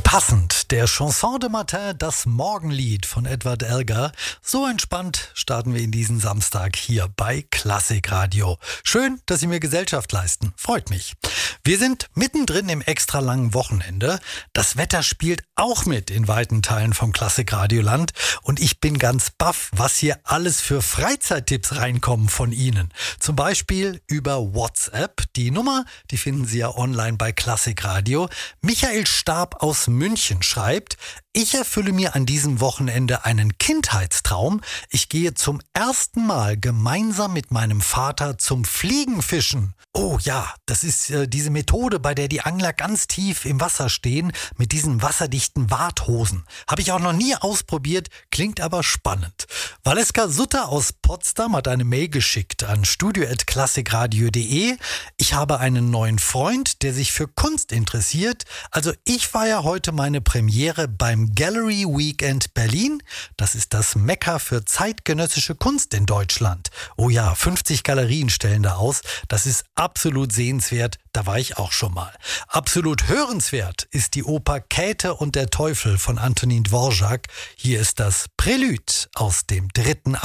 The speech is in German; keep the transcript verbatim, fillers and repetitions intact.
Passend, der Chanson de Matin, das Morgenlied von Edward Elgar. So entspannt starten wir in diesen Samstag hier bei Klassikradio. Schön, dass Sie mir Gesellschaft leisten. Freut mich. Wir sind mittendrin im extra langen Wochenende. Das Wetter spielt auch mit in weiten Teilen vom Klassikradioland. Und ich bin ganz baff, was hier alles für Freizeittipps reinkommen von Ihnen. Zum Beispiel über WhatsApp. Die Nummer, die finden Sie ja online bei Klassikradio. Michael Stab aus München schreibt: Ich erfülle mir an diesem Wochenende einen Kindheitstraum. Ich gehe zum ersten Mal gemeinsam mit meinem Vater zum Fliegenfischen. Oh ja, das ist äh, diese Methode, bei der die Angler ganz tief im Wasser stehen mit diesen wasserdichten Warthosen. Habe ich auch noch nie ausprobiert, klingt aber spannend. Valeska Sutter aus Potsdam hat eine Mail geschickt an studio at klassikradio punkt de. Ich habe einen neuen Freund, der sich für Kunst interessiert. Also ich feiere heute meine Premiere beim Gallery Weekend Berlin. Das ist das Mekka für zeitgenössische Kunst in Deutschland. Oh ja, fünfzig Galerien stellen da aus. Das ist absolut sehenswert. Da war ich auch schon mal. Absolut hörenswert ist die Oper Käthe und der Teufel von Antonin Dvorak. Hier ist das Prälude aus dem dritten Akt.